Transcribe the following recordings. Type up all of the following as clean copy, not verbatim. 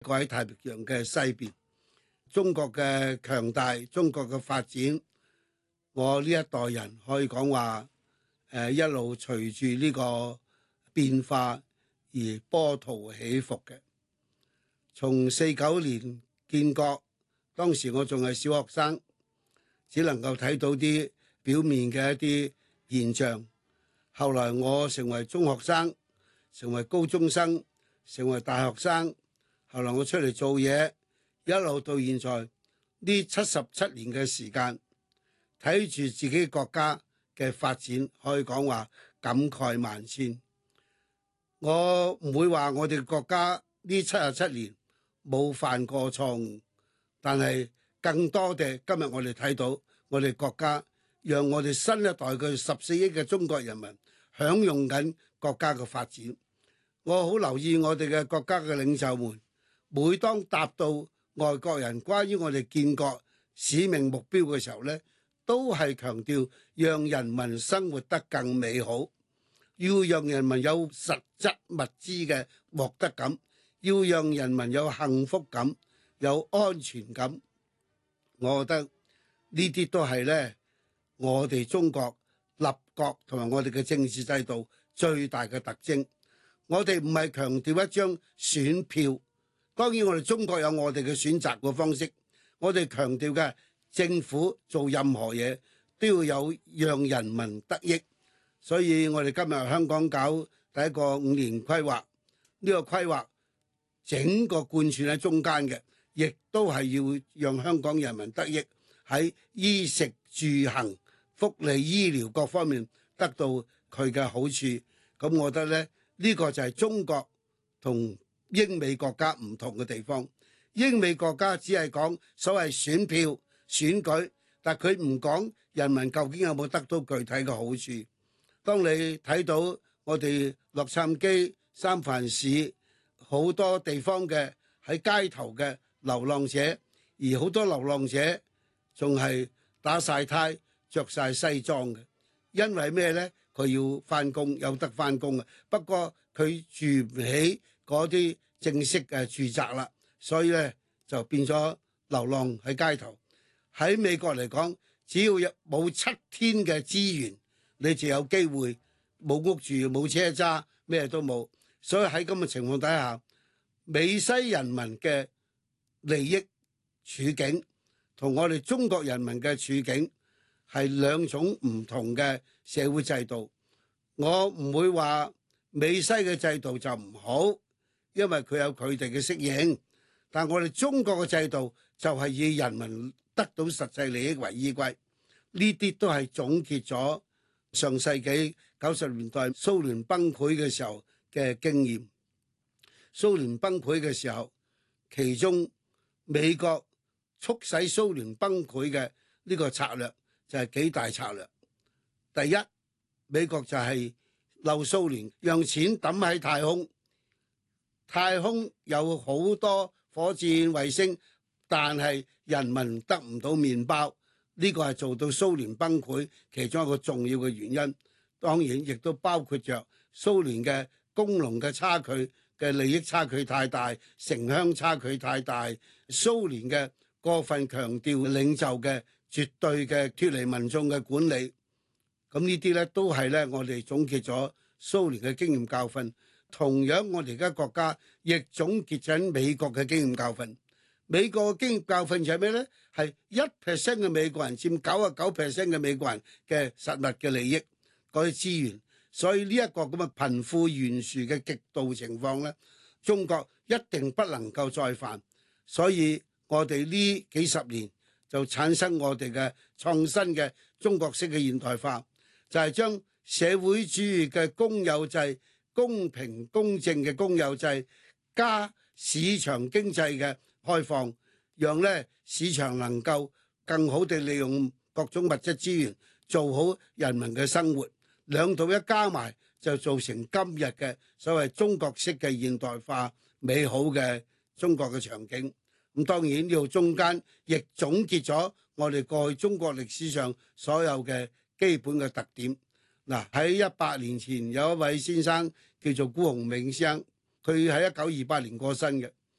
喺太平洋嘅西邊，中國嘅強大，中國嘅發展，我呢一代人可以講話，一路隨住呢個變化而波濤起伏嘅。從49年建國，當時我仲係小學生，只能夠睇到啲表面嘅一啲現象。後來我成為中學生，成為高中生，成為大學生。後來我出嚟做嘢，一路到現在呢77年嘅時間，睇住自己國家嘅發展，可以講話感慨萬千。我唔會話我哋國家呢77年冇犯過錯誤，但係更多嘅今日我哋睇到，我哋國家讓我哋新一代嘅14億嘅中國人民享用緊國家嘅發展。我好留意我哋嘅國家嘅領袖們，每當答到外國人關於我哋建國使命目標嘅時候呢，都係強調讓人民生活得更美好，要讓人民有實質物資嘅獲得感，要讓人民有幸福感、有安全感。我覺得呢啲都係呢，我哋中國立國同埋我哋嘅政治制度最大嘅特徵。我哋唔係強調一張選票，當然我哋中國有我哋嘅選擇嘅方式。我哋強調嘅政府做任何嘢都要有讓人民得益，所以我哋今日香港搞第一個5年規劃，呢個規劃整個貫穿喺中間嘅，亦都係要讓香港人民得益，喺衣食住行、福利、醫療各方面得到佢嘅好處。咁我覺得咧，呢個就係中國同英美國家唔同嘅地方。英美國家只係講所謂選票、選舉，但佢唔講人民究竟有冇得到具體嘅好處。當你睇到我哋洛杉磯、三藩市好多地方嘅喺街頭嘅流浪者，而好多流浪者仲係打晒呔、着晒西裝嘅，因為咩呢？佢要翻工，有得翻工嘅。不過佢住唔起嗰啲正式嘅住宅啦，所以咧就變咗流浪喺街頭。喺美國嚟講，只要冇7天嘅資源，你就有機會冇屋住、冇車揸，咩都冇。所以喺咁嘅情況底下，美西人民嘅利益處境同我哋中國人民嘅處境係兩種唔同嘅社會制度。我唔會話美西嘅制度就唔好，因為佢有佢哋嘅適應。但我哋中國嘅制度就係以人民得到實際利益為依歸。呢啲都係總結咗上世紀90年代蘇聯崩潰嘅時候嘅經驗。蘇聯崩潰嘅時候，其中美國促使蘇聯崩潰嘅呢個策略就係幾大策略。第一，美國就係漏蘇聯，讓錢抌喺太空。太空有好多火箭衛星，但係人民得唔到麵包，呢個係做到蘇聯崩潰其中一個重要嘅原因。當然亦都包括着蘇聯嘅工農嘅差距嘅利益差距太大，城鄉差距太大，蘇聯嘅過分強調領袖嘅絕對嘅脫離民眾嘅管理。咁呢啲咧都係咧我哋總結咗蘇聯嘅經驗教訓。同樣我哋而家國家亦總結緊美國嘅經驗教訓。美國嘅經驗教訓就係咩呢？係1% 嘅美國人佔99% 嘅美國人嘅實物嘅利益嗰啲資源。所以呢一個咁嘅貧富懸殊嘅極度情況呢，中國一定不能夠再犯。所以我哋呢幾十年就產生我哋嘅創新嘅中國式嘅現代化，就係將社會主義嘅公有制、公平公正嘅公有制加市場經濟嘅開放，讓咧市場能夠更好地利用各種物質資源，做好人民嘅生活。兩度一加埋就造成今日嘅所謂中國式嘅現代化美好嘅中國嘅場景。咁當然呢度中間亦總結咗我哋過去中國歷史上所有嘅基本嘅特點。嗱，喺100年前有一位先生叫做辜鴻銘先生，佢喺1928年過身嘅。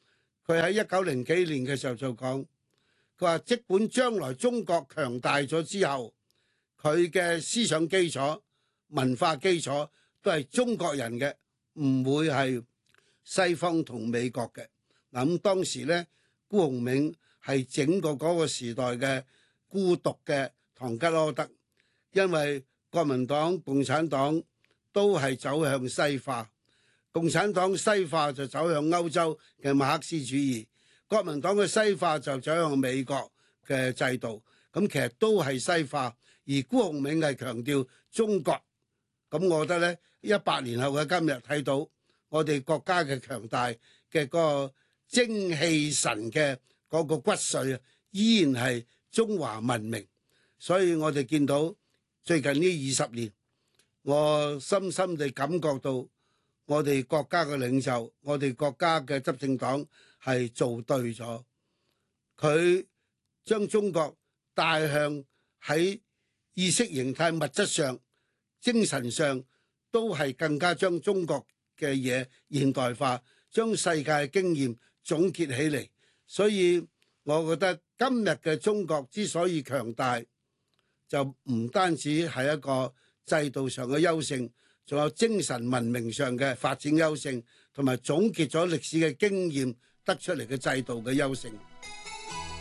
佢喺1900幾年嘅時候就講，佢話即管將來中國強大咗之後，佢嘅思想基礎、文化基礎都係中國人嘅，唔會係西方同美國嘅。嗱，咁當時呢，辜鴻銘係整個嗰個時代嘅孤獨嘅唐吉訶德，因為國民黨、共產黨都係走向西化，共產黨西化就走向歐洲嘅馬克思主義，國民黨嘅西化就走向美國嘅制度，咁其實都係西化，而辜鴻銘係強調中國。咁我覺得呢，100年後嘅今日睇到我哋國家嘅強大嘅嗰個精氣神嘅嗰個骨髓啊，依然係中華文明。所以我哋見到最近呢20年，我深深地感覺到我哋國家嘅領袖，我哋國家嘅執政黨係做對咗，佢將中國帶向喺意識形態、物質上、精神上都係更加將中國嘅嘢現代化，將世界經驗總結起嚟。所以我覺得今日嘅中國之所以強大，就唔單止係一個制度上嘅優勝，仲有精神文明上嘅發展優勝，同埋總結咗歷史嘅經驗得出嚟嘅制度嘅優勝。